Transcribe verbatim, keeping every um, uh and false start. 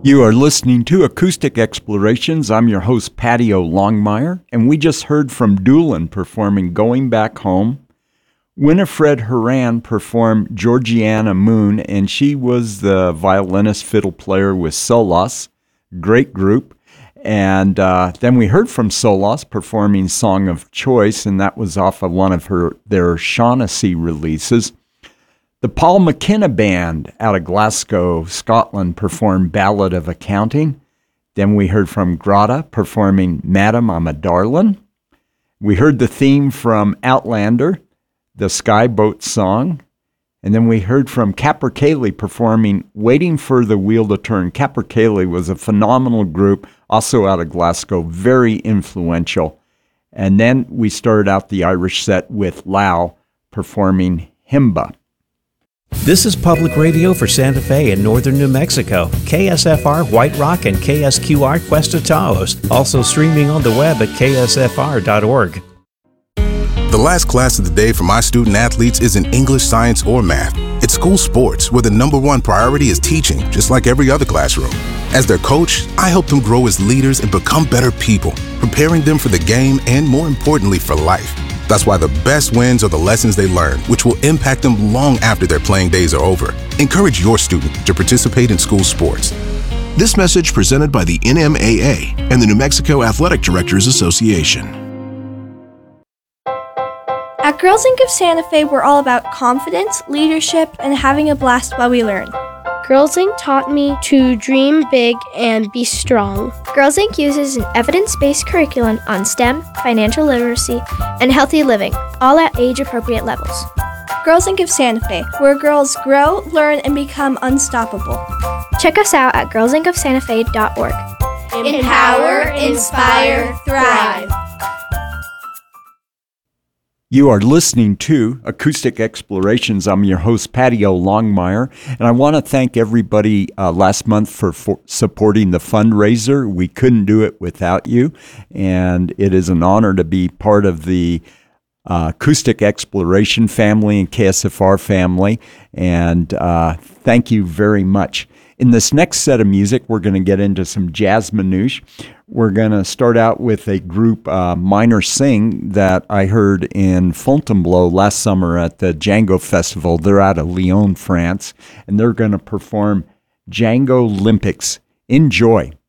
You are listening to Acoustic Explorations. I'm your host, Patty O. Longmire, and we just heard from Doolin performing Going Back Home. Winifred Horan performed Georgiana Moon, and she was the violinist fiddle player with Solas, great group. And uh, then we heard from Solas performing Song of Choice, and that was off of one of her their Shaughnessy releases. The Paul McKenna Band out of Glasgow, Scotland, performed Ballad of Accounting. Then we heard from Grata performing Madam, I'm a Darlin'. We heard the theme from Outlander, the Skyboat Song. And then we heard from Capercaillie performing Waiting for the Wheel to Turn. Capercaillie was a phenomenal group, also out of Glasgow, very influential. And then we started out the Irish set with Lau performing Himba. This is public radio for Santa Fe and northern New Mexico. K S F R White Rock and K S Q R Cuesta Taos. Also streaming on the web at K S F R dot org. The last class of the day for my student athletes isn't English, science, or math. It's school sports, where the number one priority is teaching, just like every other classroom. As their coach, I help them grow as leaders and become better people, preparing them for the game and, more importantly, for life. That's why the best wins are the lessons they learn, which will impact them long after their playing days are over. Encourage your student to participate in school sports. This message presented by the N M A A and the New Mexico Athletic Directors Association. At Girls Incorporated of Santa Fe, we're all about confidence, leadership, and having a blast while we learn. Girls Incorporated taught me to dream big and be strong. Girls Incorporated uses an evidence-based curriculum on STEM, financial literacy, and healthy living, all at age-appropriate levels. Girls Incorporated of Santa Fe, where girls grow, learn, and become unstoppable. Check us out at girls inc of santa fe dot org. Empower, inspire, thrive. You are listening to Acoustic Explorations. I'm your host, Patty O. Longmire, and I want to thank everybody uh, last month for, for supporting the fundraiser. We couldn't do it without you, and it is an honor to be part of the uh, Acoustic Exploration family and K S F R family, and uh, thank you very much. In this next set of music, we're going to get into some jazz minutiae. We're going to start out with a group, uh, Minor Sing, that I heard in Fontainebleau last summer at the Django Festival. They're out of Lyon, France, and they're going to perform Django Olympics. Enjoy.